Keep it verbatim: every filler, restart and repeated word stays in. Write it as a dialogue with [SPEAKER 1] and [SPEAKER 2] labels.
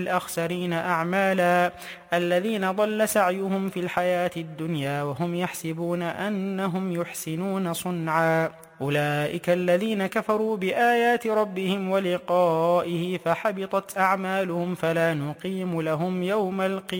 [SPEAKER 1] الأخسرين أعمالا الذين ضل سعيهم في الحياة الدنيا وهم يحسبون أنهم يحسنون صنعا أولئك الذين كفروا بآيات ربهم ولقائه فحبطت أعمالهم فلا نقيم لهم يوم القيامة